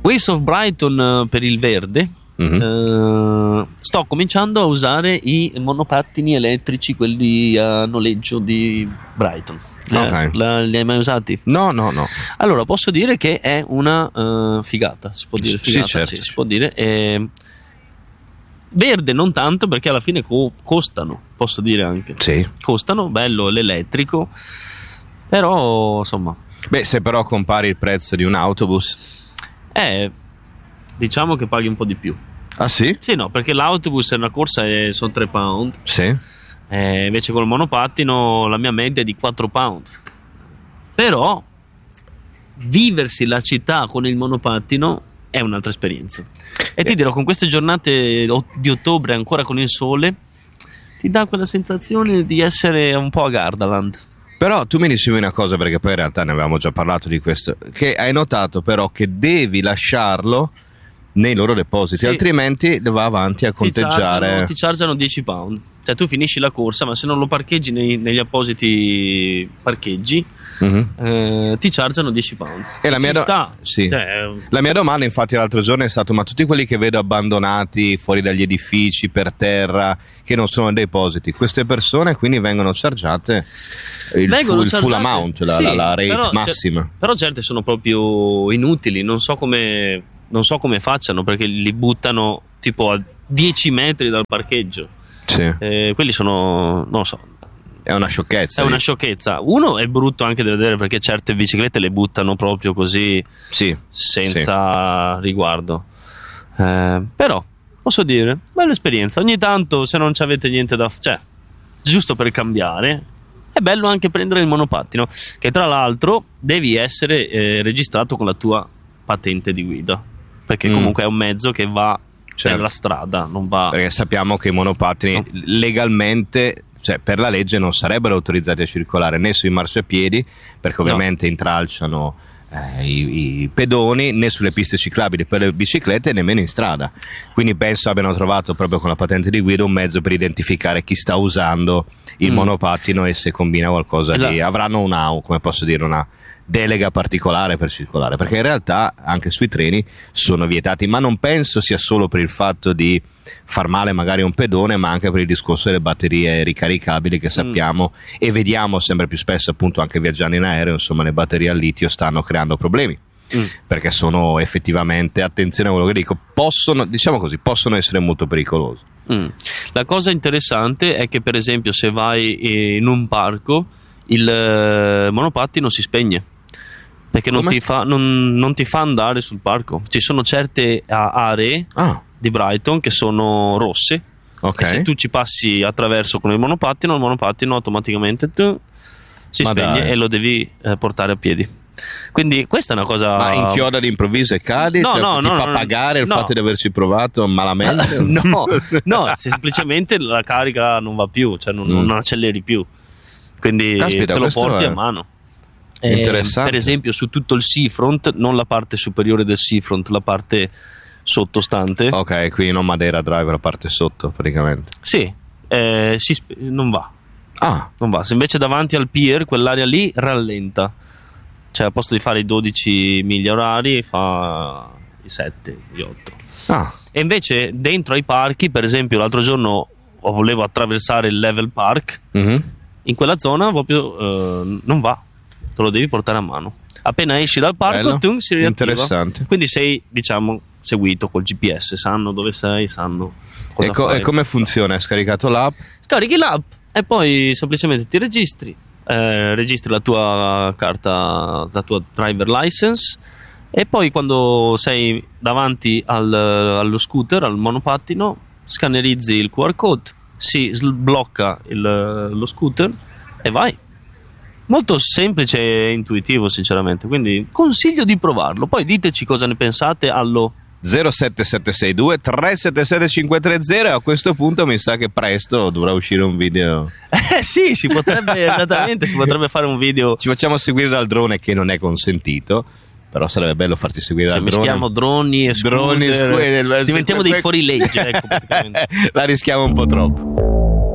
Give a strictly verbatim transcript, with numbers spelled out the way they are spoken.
Ways of Brighton per il verde. Mm-hmm. Uh, sto cominciando a usare i monopattini elettrici, quelli a noleggio di Brighton. Okay. Eh, la, li hai mai usati? No, no, no. Allora posso dire che è una uh, figata, si può dire figata, sì, certo. sì, si può dire. Eh, verde non tanto, perché alla fine co- costano, posso dire anche. Sì. Costano, bello l'elettrico, però insomma. Beh, se però compari il prezzo di un autobus, eh diciamo che paghi un po' di più. Ah sì? Sì, no, perché l'autobus è una corsa e sono tre pound. Sì. Eh, invece col monopattino la mia media è di quattro pound. Però viversi la città con il monopattino è un'altra esperienza. E ti dirò, con queste giornate di ottobre ancora con il sole, ti dà quella sensazione di essere un po' a Gardaland. Però tu mi dicevi una cosa, perché poi in realtà ne avevamo già parlato di questo, che hai notato però che devi lasciarlo nei loro depositi, sì, altrimenti va avanti a conteggiare. Ti chargiano, ti chargiano dieci pound. Cioè tu finisci la corsa, ma se non lo parcheggi nei, negli appositi parcheggi, uh-huh. eh, ti chargiano dieci pound. E la mia, do- sta. Sì. Cioè, la mia domanda infatti l'altro giorno è stata: ma tutti quelli che vedo abbandonati fuori dagli edifici, per terra, che non sono depositi, queste persone quindi vengono chargiate il, vengono full, il chargiate, full amount, la, sì, la, la rate però, massima. Cer- però certe sono proprio inutili, non so come, non so come facciano, perché li buttano tipo a dieci metri dal parcheggio. Sì. Eh, quelli sono, non lo so, è una sciocchezza. È una sciocchezza. Uno, è brutto anche da vedere, perché certe biciclette le buttano proprio così, sì, senza sì. riguardo. Eh, però posso dire, bella esperienza. Ogni tanto, se non ci avete niente da, cioè, giusto per cambiare, è bello anche prendere il monopattino, che tra l'altro devi essere eh, registrato con la tua patente di guida, perché mm. comunque è un mezzo che va, certo, nella strada, non va. Perché sappiamo che i monopattini no. legalmente, cioè per la legge, non sarebbero autorizzati a circolare né sui marciapiedi, perché ovviamente no. intralciano eh, i, i pedoni, né sulle piste ciclabili per le biciclette, nemmeno in strada. Quindi penso abbiano trovato proprio con la patente di guida un mezzo per identificare chi sta usando il mm. monopattino, e se combina qualcosa esatto. di, avranno una, come posso dire, una delega particolare per circolare, perché in realtà anche sui treni sono vietati, ma non penso sia solo per il fatto di far male magari a un pedone, ma anche per il discorso delle batterie ricaricabili, che sappiamo mm. e vediamo sempre più spesso, appunto anche viaggiando in aereo, insomma le batterie al litio stanno creando problemi. Mm. Perché sono effettivamente, attenzione a quello che dico, possono, diciamo così, possono essere molto pericolosi. Mm. La cosa interessante è che, per esempio, se vai in un parco, il eh, monopattino si spegne, perché non ti, fa, non, non ti fa andare sul parco. Ci sono certe aree ah. di Brighton che sono rosse, okay. e se tu ci passi attraverso con il monopattino, il monopattino automaticamente tu, si Ma spegne dai. e lo devi eh, portare a piedi. Quindi questa è una cosa. Ma inchioda all'improvviso e cadi? No, cioè, no, ti no, fa no, pagare il no. fatto di averci provato malamente? no, no, semplicemente la carica non va più, cioè non, mm. non acceleri più, quindi Caspita, te lo porti è... a mano. Interessante. Eh, per esempio su tutto il seafront, non la parte superiore del seafront, la parte sottostante. Ok, quindi non Madeira Drive, la parte sotto praticamente. Sì, eh, si spe- non va. Ah. Non va. Se invece davanti al pier, quell'area lì rallenta. Cioè, al posto di fare i dodici miglia orari, fa i sette, gli otto. Ah. E invece dentro ai parchi, per esempio, l'altro giorno volevo attraversare il Level Park. Mm-hmm. In quella zona proprio eh, non va. Te lo devi portare a mano. Appena esci dal parco, tum, si riattiva. Interessante. Quindi sei, diciamo, seguito col G P S, sanno dove sei, sanno cosa e, co- fare. E come funziona? Hai scaricato l'app? Scarichi l'app e poi semplicemente ti registri, eh, registri la tua carta, la tua driver license, e poi quando sei davanti al, allo scooter, al monopattino, scannerizzi il Q R code, si sblocca il, lo scooter e vai. Molto semplice e intuitivo, sinceramente, quindi consiglio di provarlo. Poi diteci cosa ne pensate allo zero sette sette sei due tre sette sette cinque tre zero, e a questo punto mi sa che presto dovrà uscire un video. Eh sì, si potrebbe esattamente, si potrebbe fare un video. Ci facciamo seguire dal drone, che non è consentito, però sarebbe bello farti seguire cioè, dal drone. Mischiamo droni e scooter, droni, scu- diventiamo dei fuorilegge, ecco, praticamente. La rischiamo un po' troppo.